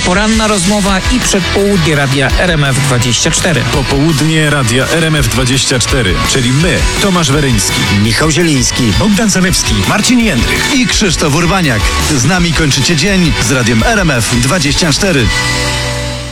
poranna rozmowa i przedpołudnie radia RMF24. Popołudnie radia RMF24, czyli my, Tomasz Weryński, Michał Zieliński, Bogdan Zalewski, Marcin Jędrych i Krzysztof Urbaniak. Z nami kończycie dzień z radiem RMF24.